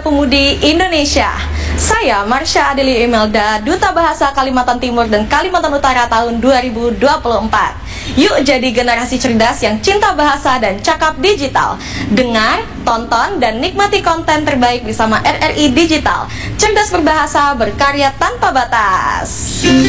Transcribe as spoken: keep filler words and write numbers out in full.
Pemudi Indonesia. Saya Marsha Adeli Imelda, Duta Bahasa Kalimantan Timur dan Kalimantan Utara tahun dua ribu dua puluh empat. Yuk jadi generasi cerdas yang cinta bahasa dan cakap digital. Dengar, tonton, dan nikmati konten terbaik bersama R R I Digital. Cerdas berbahasa, berkarya tanpa batas.